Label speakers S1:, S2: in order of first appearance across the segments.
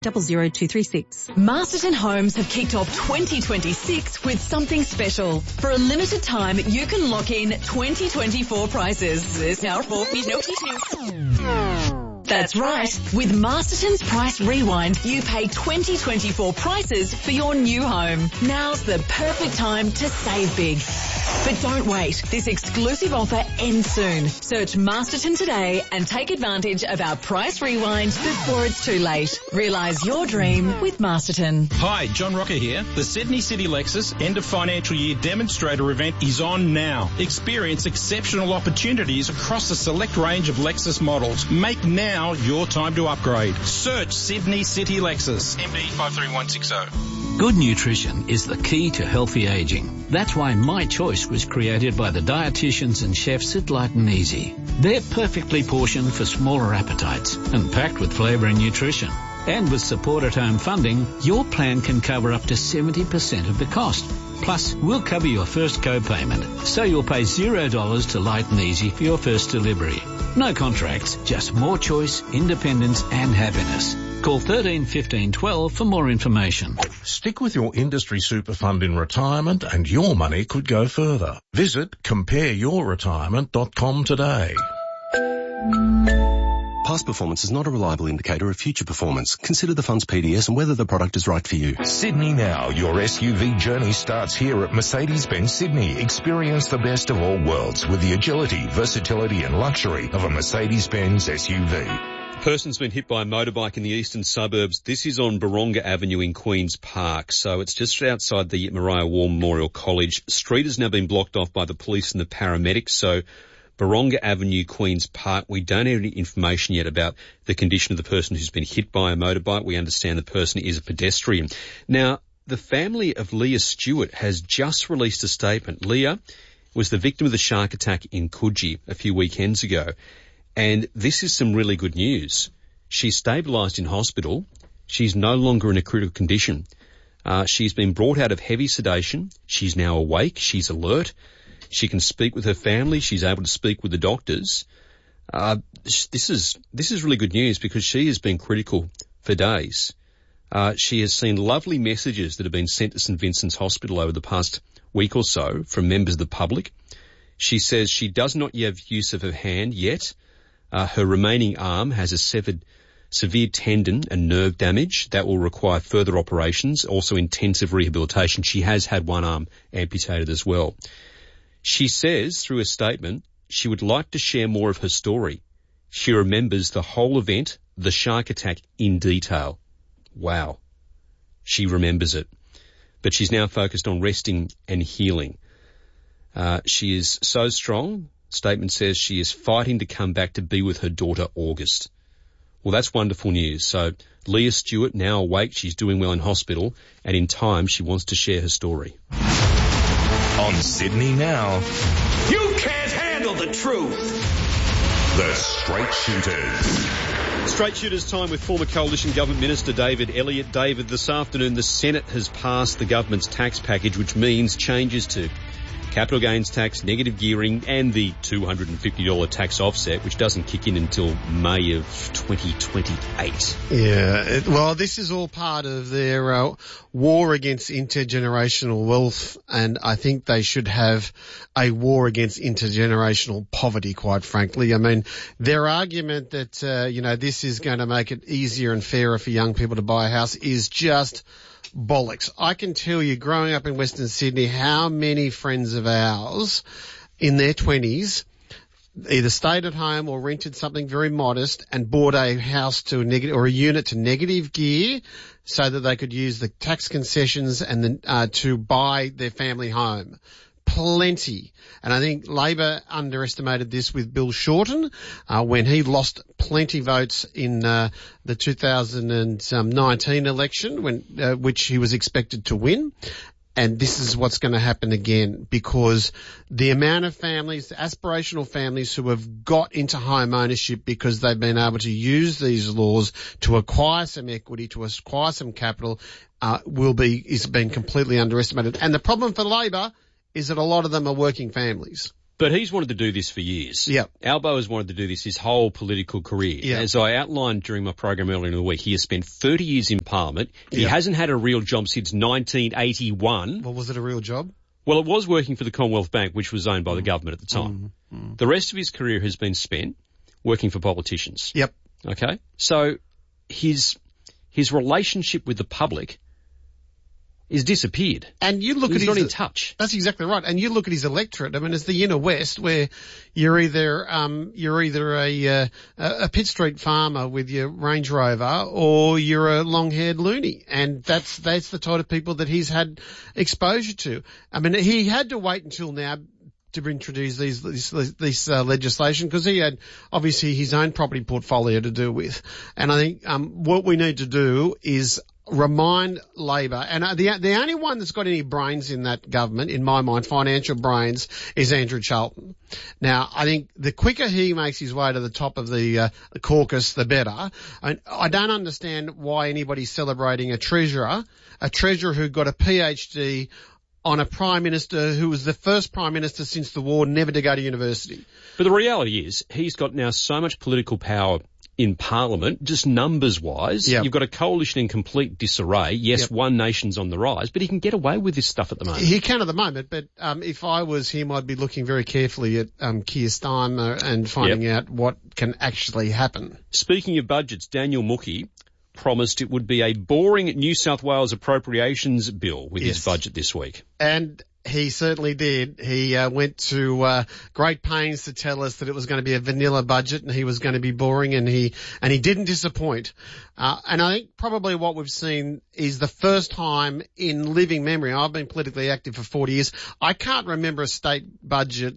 S1: 00236.
S2: Masterton Homes have kicked off 2026 with something special. For a limited time, you can lock in 2024 prices. There's now no details. That's right. With Masterton's Price Rewind, you pay 2024 prices for your new home. Now's the perfect time to save big. But don't wait. This exclusive offer ends soon. Search Masterton today and take advantage of our Price Rewind before it's too late. Realise your dream with Masterton.
S3: Hi, John Rocker here. The Sydney City Lexus End of Financial Year Demonstrator event is on now. Experience exceptional opportunities across a select range of Lexus models. Make now your time to upgrade. Search Sydney City Lexus. MD 53160.
S4: Good nutrition is the key to healthy aging. That's why My Choice was created by the dietitians and chefs at Light and Easy. They're perfectly portioned for smaller appetites and packed with flavour and nutrition. And with support at home funding, your plan can cover up to 70% of the cost. Plus, we'll cover your first co-payment, so you'll pay $0 to Light and Easy for your first delivery. No contracts, just more choice, independence and happiness. Call 13 15 12 for more information.
S5: Stick with your industry super fund in retirement and your money could go further. Visit compareyourretirement.com today.
S6: Past performance is not a reliable indicator of future performance. Consider the fund's PDS and whether the product is right for you.
S7: Sydney Now, your SUV journey starts here at Mercedes-Benz Sydney. Experience the best of all worlds with the agility, versatility and luxury of a Mercedes-Benz SUV.
S8: Person's been hit by a motorbike in the eastern suburbs. This is on Baronga Avenue in Queen's Park. So it's just outside the Mariah War Memorial College. Street has now been blocked off by the police and the paramedics. So Baronga Avenue, Queen's Park. We don't have any information yet about the condition of the person who's been hit by a motorbike. We understand the person is a pedestrian. Now, the family of Leah Stewart has just released a statement. Leah was the victim of the shark attack in Coogee a few weekends ago. And this is some really good news. She's stabilised in hospital. She's no longer in a critical condition. She's been brought out of heavy sedation. She's now awake. She's alert. She can speak with her family. She's able to speak with the doctors. This is really good news because she has been critical for days. She has seen lovely messages that have been sent to St Vincent's Hospital over the past week or so from members of the public. She says she does not have use of her hand yet. Her remaining arm has a severed severe tendon and nerve damage that will require further operations, also intensive rehabilitation. She has had one arm amputated as well. She says through a statement she would like to share more of her story. She remembers the whole event, the shark attack, in detail. Wow. She remembers it. But she's now focused on resting and healing. She is so strong. Statement says she is fighting to come back to be with her daughter August. Well, that's wonderful news. So Leah Stewart now awake. She's doing well in hospital, and in time she wants to share her story.
S7: On Sydney Now,
S9: you can't handle the truth.
S7: The Straight Shooters.
S8: Straight Shooters time with former Coalition Government Minister David Elliott. David, this afternoon the Senate has passed the government's tax package, which means changes to capital gains tax, negative gearing, and the $250 tax offset, which doesn't kick in until May of 2028.
S10: Yeah, well, this is all part of their war against intergenerational wealth, and I think they should have a war against intergenerational poverty, quite frankly. I mean, their argument that, this is going to make it easier and fairer for young people to buy a house is just bollocks. I can tell you, growing up in Western Sydney, how many friends of ours in their 20s either stayed at home or rented something very modest and bought a house to negative or a unit to negative gear so that they could use the tax concessions and then to buy their family home. Plenty. And I think Labor underestimated this with Bill Shorten when he lost plenty votes in the 2019 election, which he was expected to win. And this is what's going to happen again, because the amount of families, aspirational families who have got into home ownership because they've been able to use these laws to acquire some equity, to acquire some capital, is being completely underestimated. And the problem for Labor is that a lot of them are working families.
S8: But he's wanted to do this for years.
S10: Yep.
S8: Albo has wanted to do this his whole political career.
S10: Yep.
S8: As I outlined during my program earlier in the week, he has spent 30 years in Parliament. He hasn't had a real job since 1981.
S10: Well, was it a real job?
S8: Well, it was working for the Commonwealth Bank, which was owned by the government at the time. The rest of his career has been spent working for politicians.
S10: Yep.
S8: Okay? So his relationship with the public is disappeared.
S10: And you look
S8: He's
S10: at
S8: not
S10: his,
S8: in touch.
S10: That's exactly right. And you look at his electorate. I mean, it's the inner west where you're either a Pitt Street farmer with your Range Rover or you're a long-haired loony. And that's the type of people that he's had exposure to. I mean, he had to wait until now to introduce this legislation because he had obviously his own property portfolio to deal with. And I think, what we need to do is remind Labor, and the only one that's got any brains in that government, in my mind, financial brains, is Andrew Charlton. Now, I think the quicker he makes his way to the top of the caucus, the better. I don't understand why anybody's celebrating a treasurer who got a PhD on a Prime Minister who was the first Prime Minister since the war never to go to university.
S8: But the reality is he's got now so much political power in Parliament, just numbers-wise.
S10: Yep.
S8: You've got a coalition in complete disarray. Yes, One Nation's on the rise, but he can get away with this stuff at the moment.
S10: He can at the moment, but if I was him, I'd be looking very carefully at Keir Starmer and finding out what can actually happen.
S8: Speaking of budgets, Daniel Mookhey promised it would be a boring New South Wales appropriations bill with his budget this week.
S10: And he certainly did. He went to great pains to tell us that it was going to be a vanilla budget and he was going to be boring, and he didn't disappoint. And I think probably what we've seen is the first time in living memory. I've been politically active for 40 years. I can't remember a state budget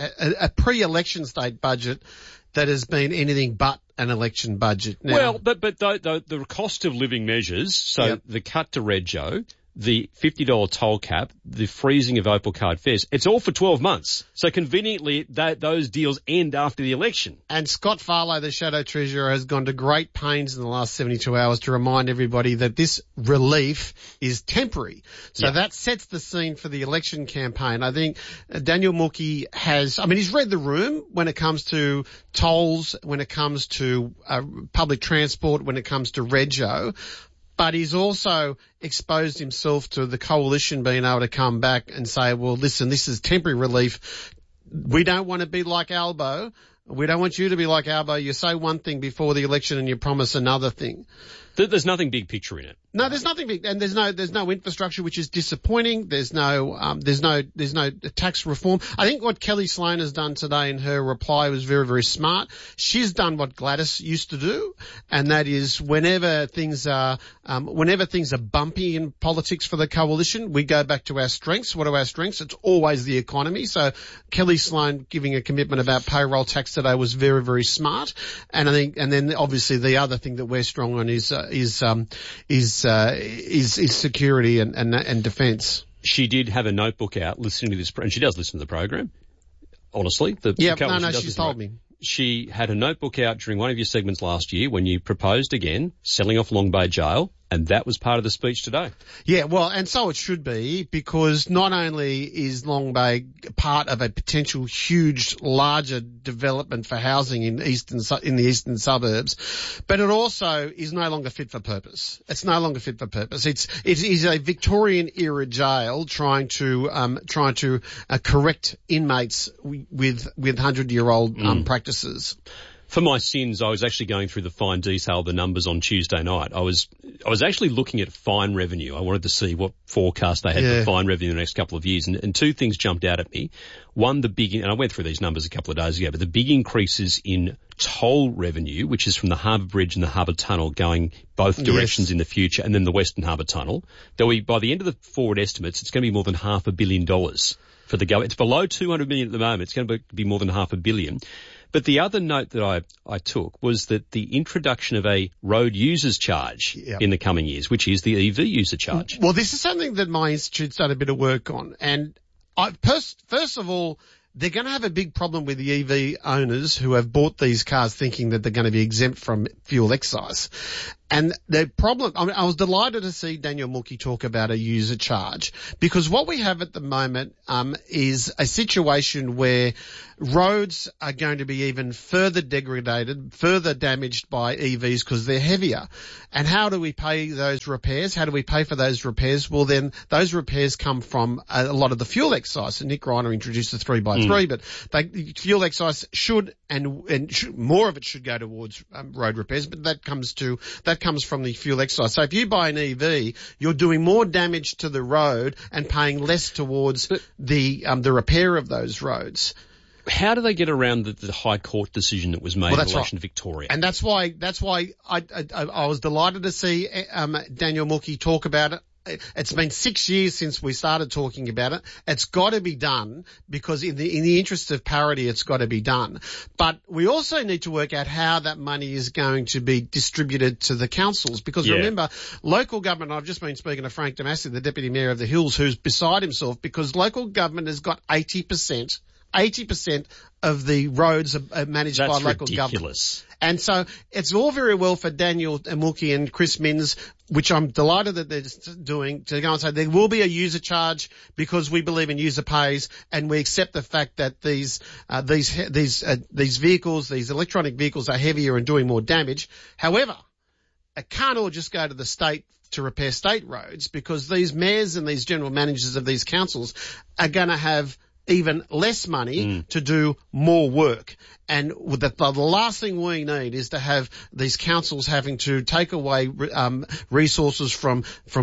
S10: a pre-election state budget that has been anything but an election budget. Now,
S8: well, but the cost of living measures, so the cut to Rego, the $50 toll cap, the freezing of Opal card fares, it's all for 12 months. So conveniently, those deals end after the election.
S10: And Scott Farlow, the Shadow Treasurer, has gone to great pains in the last 72 hours to remind everybody that this relief is temporary. So that sets the scene for the election campaign. I think Daniel Mookhey he's read the room when it comes to tolls, when it comes to public transport, when it comes to Rego. But he's also exposed himself to the coalition being able to come back and say, well, listen, this is temporary relief. We don't want to be like Albo. We don't want you to be like Albo. You say one thing before the election and you promise another thing.
S8: There's nothing big picture in it.
S10: No, there's nothing big, and there's no infrastructure, which is disappointing. There's no tax reform. I think what Kelly Sloan has done today in her reply was very, very smart. She's done what Gladys used to do, and that is whenever things are bumpy in politics for the coalition, we go back to our strengths. What are our strengths? It's always the economy. So Kelly Sloan giving a commitment about payroll tax today was very, very smart. And I think, and then obviously the other thing that we're strong on is security and defence.
S8: She did have a notebook out listening to this, and she does listen to the program. Honestly,
S10: she's told me.
S8: She had a notebook out during one of your segments last year when you proposed again selling off Long Bay Jail, and that was part of the speech today.
S10: Yeah, well, and so it should be, because not only is Long Bay part of a potential huge, larger development for housing in the eastern suburbs, but it also is no longer fit for purpose. It's no longer fit for purpose. It is a Victorian era jail trying to correct inmates with 100-year-old practices.
S8: For my sins, I was actually going through the fine detail of the numbers on Tuesday night. I was actually looking at fine revenue. I wanted to see what forecast they had for fine revenue in the next couple of years. And two things jumped out at me. One, and I went through these numbers a couple of days ago, but the big increases in toll revenue, which is from the Harbour Bridge and the Harbour Tunnel going both directions in the future, and then the Western Harbour Tunnel. By the end of the forward estimates, it's going to be more than $500 million for the government. It's below $200 million at the moment. It's going to be more than $500 million. But the other note that I took was that the introduction of a road users charge in the coming years, which is the EV user charge.
S10: Well, this is something that my institute's done a bit of work on. And first of all, they're going to have a big problem with the EV owners who have bought these cars thinking that they're going to be exempt from fuel excise. And the problem, I was delighted to see Daniel Mookhey talk about a user charge, because what we have at the moment is a situation where roads are going to be even further degraded, further damaged by EVs because they're heavier. And how do we pay those repairs? How do we pay for those repairs? Well, then those repairs come from a lot of the fuel excise. And Nick Reiner introduced the 3x3, but fuel excise should more of it should go towards road repairs, but that comes from the fuel excise. So if you buy an EV, you're doing more damage to the road and paying less towards the repair of those roads.
S8: How do they get around the High Court decision that was made in relation to Victoria?
S10: And that's why I was delighted to see Daniel Mookhey talk about it. It's been 6 years since we started talking about it. It's got to be done because in the interest of parity, it's got to be done. But we also need to work out how that money is going to be distributed to the councils, because remember, local government, I've just been speaking to Frank Damasi, the Deputy Mayor of the Hills, who's beside himself because local government has got 80% of the roads are managed by local government. And so it's all very well for Daniel Mookhey and Chris Minns, which I'm delighted that they're doing, to go and say there will be a user charge because we believe in user pays, and we accept the fact that these vehicles, these electronic vehicles, are heavier and doing more damage. However, it can't all just go to the state to repair state roads, because these mayors and these general managers of these councils are going to have even less money to do more work. And the last thing we need is to have these councils having to take away resources from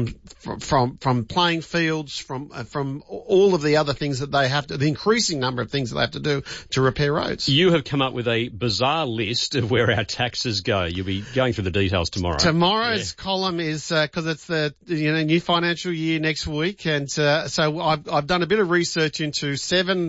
S10: playing fields, from all of the other things that they have to, the increasing number of things that they have to do to repair roads.
S8: You have come up with a bizarre list of where our taxes go. You'll be going through the details tomorrow.
S10: Tomorrow's column is because it's the new financial year next week, and so I've done a bit of research into seven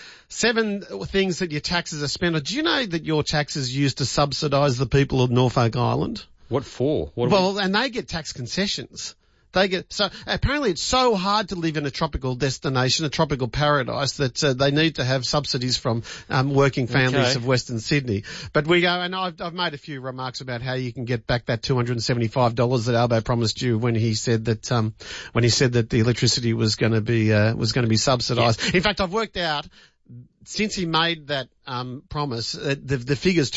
S10: things that your taxes are spent on. Do you know that your taxes used to subsidise the people of Norfolk Island?
S8: What for?
S10: And they get tax concessions. So apparently it's so hard to live in a tropical destination, a tropical paradise, that they need to have subsidies from working families of Western Sydney. But we go, and I've made a few remarks about how you can get back that $275 that Albo promised you when he said that the electricity was going to be subsidised. Yeah. In fact, I've worked out, since he made that promise, the figure's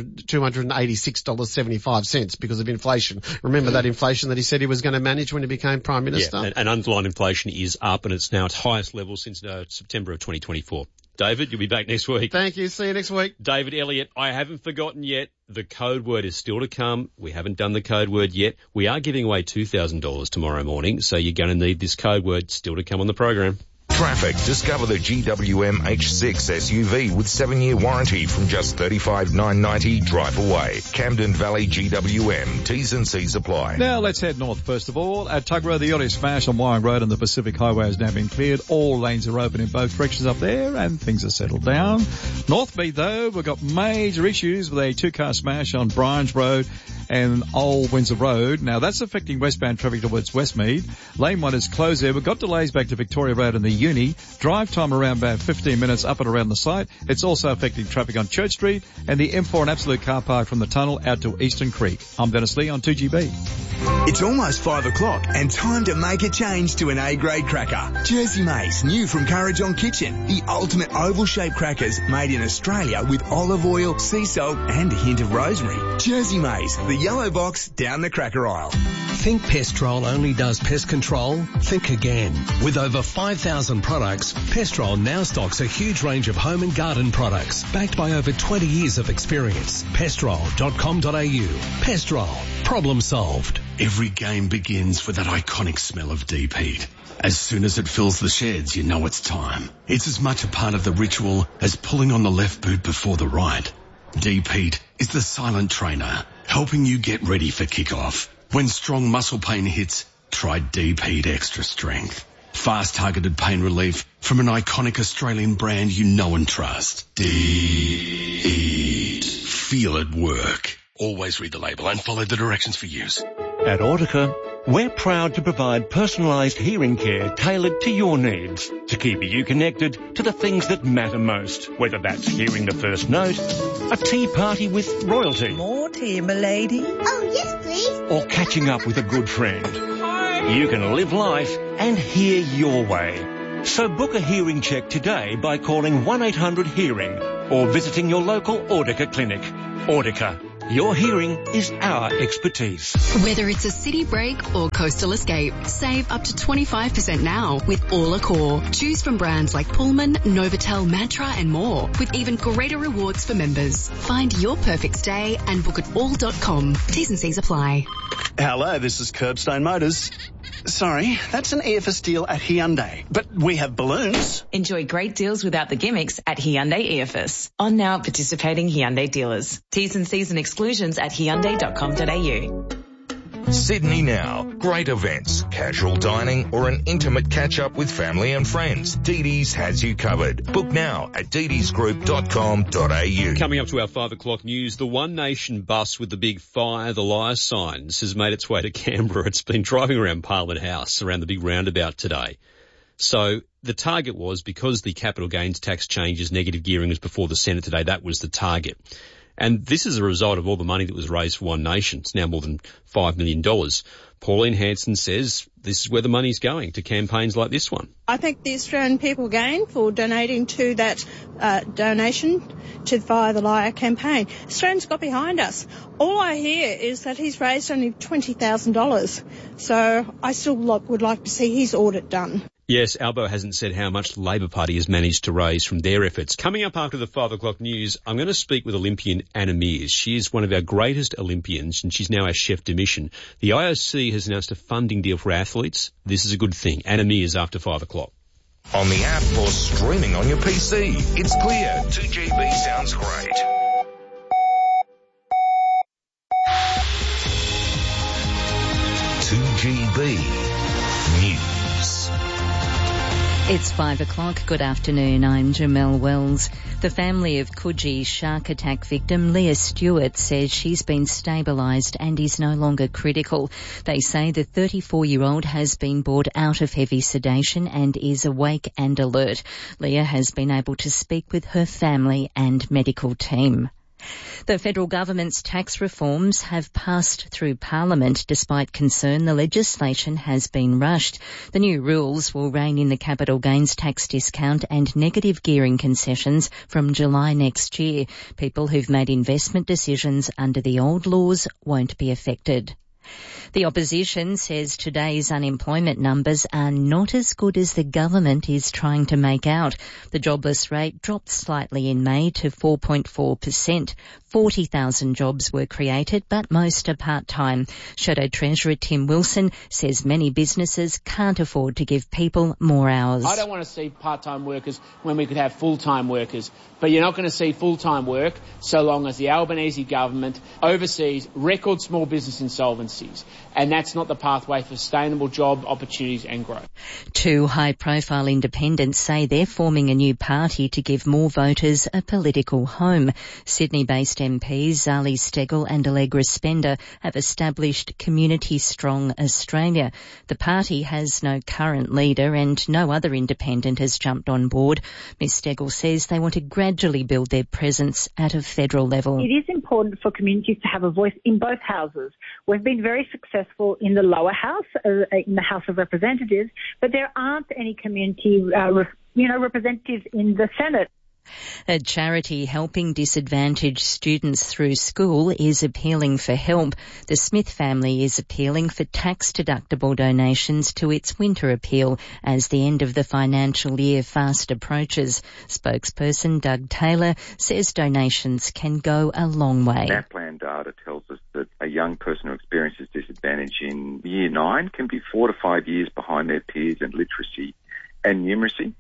S10: $286.75 because of inflation. Remember that inflation that he said he was going to manage when he became Prime Minister?
S8: Yeah, and underlying inflation is up, and it's now its highest level since September of 2024. David, you'll be back next week.
S10: Thank you. See you next week.
S8: David Elliott, I haven't forgotten yet. The code word is still to come. We haven't done the code word yet. We are giving away $2,000 tomorrow morning, so you're going to need this code word still to come on the program.
S7: Traffic. Discover the GWM H6 SUV with 7-year warranty from just $35,990. Drive away. Camden Valley GWM. T's and C's apply.
S1: Now let's head north first of all. At Tuggerah, the oddest smash on Wyong Road and the Pacific Highway has now been cleared. All lanes are open in both directions up there and things are settled down. North Beat though, we've got major issues with a 2-car smash on Bryans Road and Old Windsor Road. Now that's affecting westbound traffic towards Westmead. Lane 1 is closed there. We've got delays back to Victoria Road and the Uni. Drive time around about 15 minutes up and around the site. It's also affecting traffic on Church Street and the M4 and Absolute car park from the tunnel out to Eastern Creek. I'm Dennis Lee on 2GB.
S11: It's almost 5 o'clock and time to make a change to an A-grade cracker. Jersey Maize, new from Courage on Kitchen. The ultimate oval-shaped crackers made in Australia with olive oil, sea salt and a hint of rosemary. Jersey Maize, the yellow box down the cracker aisle.
S12: Think Pestrol only does pest control? Think again. With over 5,000 products, Pestrol now stocks a huge range of home and garden products backed by over 20 years of experience. Pestrol.com.au. Pestrol. Problem solved.
S13: Every game begins with that iconic smell of deep heat. As soon as it fills the sheds, you know it's time. It's as much a part of the ritual as pulling on the left boot before the right. Deep heat is the silent trainer, helping you get ready for kickoff. When strong muscle pain hits, try Deep Heat Extra Strength. Fast targeted pain relief from an iconic Australian brand you know and trust. Deep Heat. Feel it work. Always read the label and follow the directions for use.
S14: At Autica, We're proud to provide personalised hearing care tailored to your needs to keep you connected to the things that matter most, whether that's hearing the first note, a tea party with royalty.
S15: More tea, milady.
S16: Oh, yes, please.
S14: Or catching up with a good friend. Hi. You can live life and hear your way. So book a hearing check today by calling 1-800-HEARING or visiting your local Audica clinic. Audica. Your hearing is our expertise.
S2: Whether it's a city break or coastal escape, save up to 25% now with All Accor. Choose from brands like Pullman, Novotel, Matra and more, with even greater rewards for members. Find your perfect stay and book at all.com. T's and C's apply.
S17: Hello, this is Curbstone Motors. Sorry, that's an EFS deal at Hyundai, but we have balloons.
S18: Enjoy great deals without the gimmicks at Hyundai EFS. On now at participating Hyundai dealers. T's and C's and exclusions at hyundai.com.au.
S7: Sydney Now. Great events, casual dining or an intimate catch-up with family and friends. Didi's has you covered. Book now at didisgroup.com.au.
S8: Coming up to our 5 o'clock news, the One Nation bus with the big Fire the Liar signs has made its way to Canberra. It's been driving around Parliament House around the big roundabout today. So the target was, because the capital gains tax changes, negative gearing was before the Senate today, that was the target. And this is a result of all the money that was raised for One Nation. It's now more than $5 million. Pauline Hanson says this is where the money's going, to campaigns like this one.
S19: I thank the Australian people again for donating to that donation to the Fire the Liar campaign. Australians got behind us. All I hear is that he's raised only $20,000. So I still would like to see his audit done.
S8: Yes, Albo hasn't said how much the Labor Party has managed to raise from their efforts. Coming up after the 5 o'clock news, I'm going to speak with Olympian Anna Meares. She is one of our greatest Olympians, and she's now our chef de mission. The IOC has announced a funding deal for athletes. This is a good thing. Anna Meares after 5 o'clock.
S7: On the app or streaming on your PC. It's clear. 2GB sounds great. News.
S20: It's 5 o'clock. Good afternoon. I'm Jamelle Wells. The family of Coogee shark attack victim Leah Stewart says she's been stabilised and is no longer critical. They say the 34-year-old has been brought out of heavy sedation and is awake and alert. Leah has been able to speak with her family and medical team. The federal government's tax reforms have passed through Parliament despite concern the legislation has been rushed. The new rules will rein in the capital gains tax discount and negative gearing concessions from July next year. People who've made investment decisions under the old laws won't be affected. The opposition says today's unemployment numbers are not as good as the government is trying to make out. The jobless rate dropped slightly in May to 4.4%. 40,000 jobs were created, but most are part-time. Shadow Treasurer Tim Wilson says many businesses can't afford to give people more hours.
S21: I don't want to see part-time workers when we could have full-time workers, but you're not going to see full-time work so long as the Albanese government oversees record small business insolvencies. And that's not the pathway for sustainable job opportunities and growth.
S20: Two high-profile independents say they're forming a new party to give more voters a political home. Sydney-based MPs Zali Steggall and Allegra Spender have established Community Strong Australia. The party has no current leader and no other independent has jumped on board. Ms Steggall says they want to gradually build their presence at a federal level.
S22: It is important for communities to have a voice in both houses. We've been very successful in the lower house, in the House of Representatives, but there aren't any community, representatives in the Senate.
S20: A charity helping disadvantaged students through school is appealing for help. The Smith family is appealing for tax-deductible donations to its winter appeal as the end of the financial year fast approaches. Spokesperson Doug Taylor says donations can go a long way.
S23: NAPLAN data tells us that a young person who experiences disadvantage in year 9 can be 4 to 5 years behind their peers in literacy and numeracy.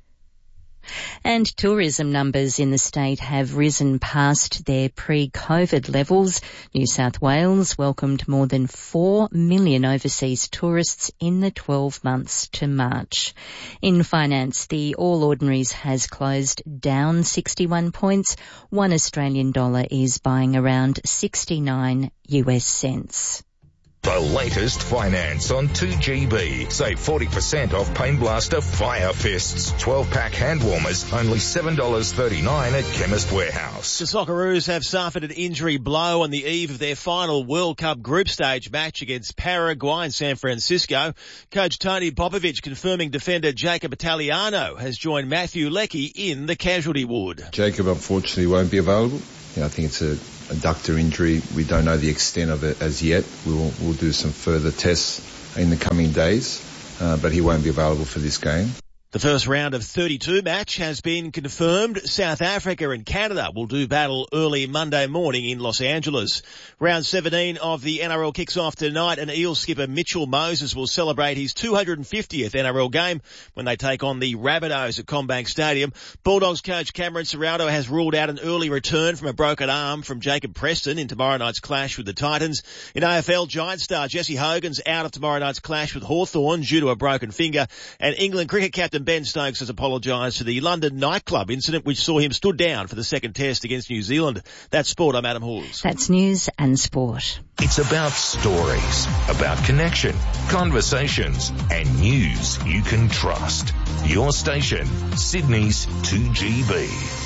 S20: And tourism numbers in the state have risen past their pre-COVID levels. New South Wales welcomed more than 4 million overseas tourists in the 12 months to March. In finance, the All Ordinaries has closed down 61 points. $1 Australian dollar is buying around 69 US cents.
S7: The latest finance on 2GB. Save 40% off Pain Blaster Fire Fists. 12-pack hand warmers, only $7.39 at Chemist Warehouse.
S3: The Socceroos have suffered an injury blow on the eve of their final World Cup group stage match against Paraguay in San Francisco. Coach Tony Popovic confirming defender Jacob Italiano has joined Matthew Leckie in the casualty ward.
S15: Jacob unfortunately won't be available. I think it's a adductor injury. We don't know the extent of it as yet. We'll do some further tests in the coming days, but he won't be available for this game.
S3: The first round of 32 match has been confirmed. South Africa and Canada will do battle early Monday morning in Los Angeles. Round 17 of the NRL kicks off tonight, and Eels skipper Mitchell Moses will celebrate his 250th NRL game when they take on the Rabbitohs at CommBank Stadium. Bulldogs coach Cameron Ciraldo has ruled out an early return from a broken arm from Jacob Preston in tomorrow night's clash with the Titans. In AFL, Giants star Jesse Hogan's out of tomorrow night's clash with Hawthorn due to a broken finger, and England cricket captain Ben Stokes has apologised for the London nightclub incident which saw him stood down for the second test against New Zealand. That's sport. I'm Adam Halls.
S20: That's news and sport.
S7: It's about stories, about connection, conversations, and news you can trust. Your station, Sydney's 2GB.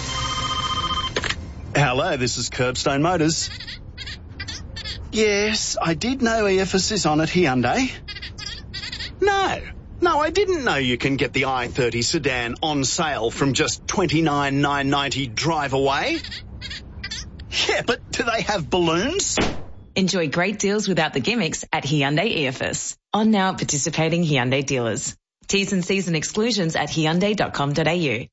S17: Hello, this is Curbstone Motors. Yes, I did know EFS is on at Hyundai. No, I didn't know you can get the i30 sedan on sale from just $29,990 drive away. Yeah, but do they have balloons?
S18: Enjoy great deals without the gimmicks at Hyundai EFS. On now at participating Hyundai dealers. T's and C's and exclusions at Hyundai.com.au.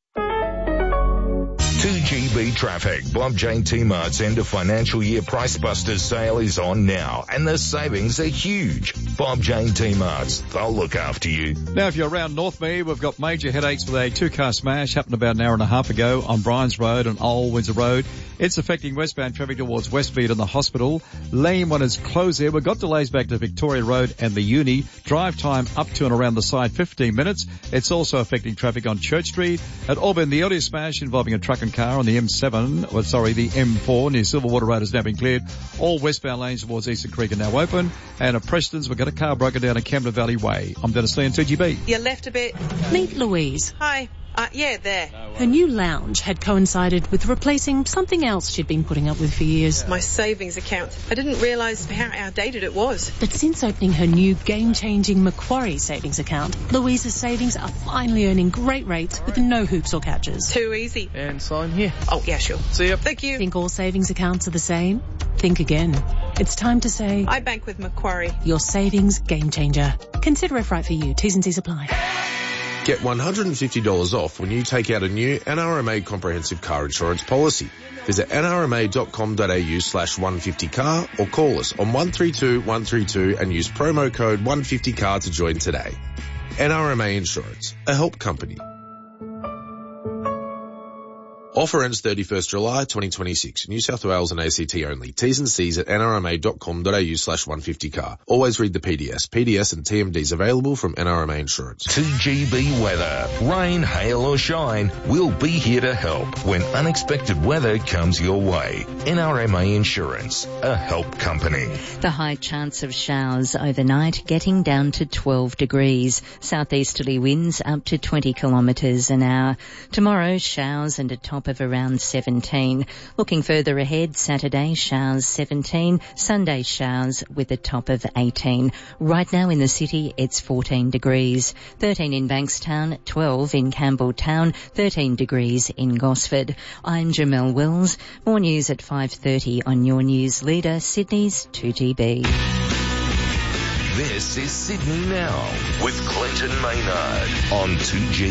S7: 2GB traffic. Bob Jane T-Mart's end of financial year Price Busters sale is on now, and the savings are huge. Bob Jane T-Mart's, they'll look after you.
S1: Now, if you're around Northmead, we've got major headaches with a two-car smash happened about an hour and a half ago on Bryans Road and Old Windsor Road. It's affecting westbound traffic towards Westmead and the hospital. Lane 1 is closed there. We've got delays back to Victoria Road and the Uni. Drive time up to and around the side 15 minutes. It's also affecting traffic on Church Street. At Auburn, the earlier smash involving a truck and car on the the M4 near Silverwater Road has now been cleared. All westbound lanes towards Eastern Creek are now open. And at Preston's, we've got a car broken down at Camden Valley Way. I'm Dennis Lee on 2GB.
S16: You left a bit.
S24: Meet Louise.
S16: Hi. Yeah, there.
S24: Her new lounge had coincided with replacing something else she'd been putting up with for years.
S16: My savings account. I didn't realise how outdated it was.
S24: But since opening her new game-changing Macquarie savings account, Louise's savings are finally earning great rates with no hoops or catches.
S16: Too easy.
S24: And sign here.
S16: Oh, yeah, sure.
S24: See ya.
S16: Thank you.
S24: Think all savings accounts are the same? Think again. It's time to say...
S16: I bank with Macquarie.
S24: Your savings game changer. Consider if right for you. T's and C's apply.
S25: Get $150 off when you take out a new NRMA comprehensive car insurance policy. Visit nrma.com.au/150car or call us on 132 132 and use promo code 150car to join today. NRMA Insurance, a help company. Offer ends 31st July 2026. New South Wales and ACT only. T's and C's at nrma.com.au/150car. Always read the PDS. PDS and TMDs available from NRMA Insurance.
S7: 2GB weather. Rain, hail or shine, we'll be here to help when unexpected weather comes your way. NRMA Insurance, a help company.
S20: The high chance of showers overnight getting down to 12 degrees. Southeasterly winds up to 20 kilometres an hour. Tomorrow, showers and a top of around 17. Looking further ahead, Saturday showers 17, Sunday showers with a top of 18. Right now in the city, it's 14 degrees. 13 in Bankstown, 12 in Campbelltown, 13 degrees in Gosford. I'm Jamelle Wills. More news at 5:30 on your news leader, Sydney's 2GB.
S7: This is Sydney Now with Clinton Maynard on 2G.